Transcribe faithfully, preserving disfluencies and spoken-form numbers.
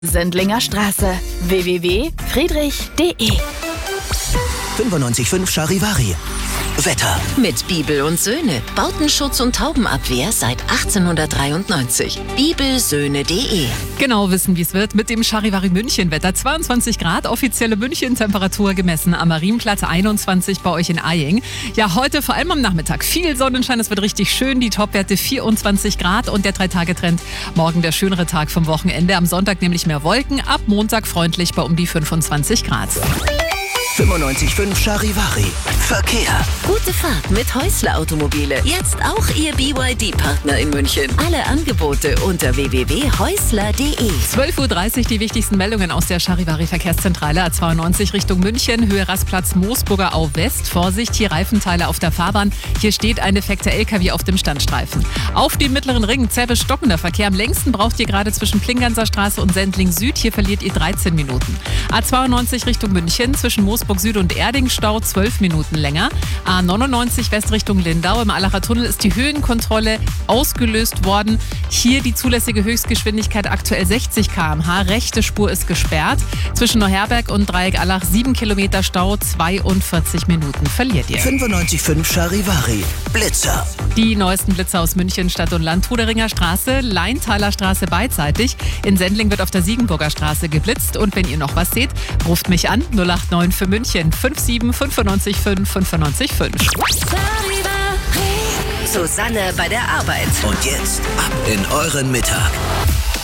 Sendlinger Straße. w w w punkt friedrich punkt de fünfundneunzig Komma fünf Charivari. Wetter. Mit Bibel und Söhne. Bautenschutz und Taubenabwehr seit achtzehnhundertdreiundneunzig. bibelsöhne punkt de. Genau wissen, wie es wird mit dem Charivari München Wetter. zweiundzwanzig Grad, offizielle München-Temperatur gemessen am Marienplatz, einundzwanzig bei euch in Aying. Ja, heute vor allem am Nachmittag viel Sonnenschein, es wird richtig schön. Die Topwerte vierundzwanzig Grad und der Drei-Tage-Trend. Morgen der schönere Tag vom Wochenende. Am Sonntag nämlich mehr Wolken, ab Montag freundlich bei um die fünfundzwanzig Grad. fünfundneunzig Komma fünf Charivari. Verkehr. Gute Fahrt mit Häusler Automobile. Jetzt auch Ihr B Y D-Partner in München. Alle Angebote unter w w w punkt häusler punkt de. zwölf Uhr dreißig die wichtigsten Meldungen aus der Charivari Verkehrszentrale. A zweiundneunzig Richtung München, Höhe Rastplatz Moosburger Au West. Vorsicht, hier Reifenteile auf der Fahrbahn. Hier steht ein defekter L K W auf dem Standstreifen. Auf dem mittleren Ring zäh stockender Verkehr. Am längsten braucht ihr gerade zwischen Plinganser Straße und Sendling Süd. Hier verliert ihr dreizehn Minuten. A zweiundneunzig Richtung München, zwischen Moosburg Süd und Erding Stau zwölf Minuten länger. A neunundneunzig West Richtung Lindau. Im Allacher Tunnel ist die Höhenkontrolle ausgelöst worden. Hier die zulässige Höchstgeschwindigkeit aktuell sechzig Kilometer pro Stunde. Rechte Spur ist gesperrt. Zwischen Neuherberg und Dreieck Allach sieben Kilometer Stau, zweiundvierzig Minuten verliert ihr. fünfundneunzig Komma fünf Charivari. Blitzer. Die neuesten Blitzer aus München, Stadt und Land. Truderinger Straße, Leintaler Straße beidseitig. In Sendling wird auf der Siegenburger Straße geblitzt. Und wenn ihr noch was seht, ruft mich an. null acht neun für München fünf sieben fünfundneunzig fünf fünfundneunzig fünf. Susanne bei der Arbeit. Und jetzt ab in euren Mittag.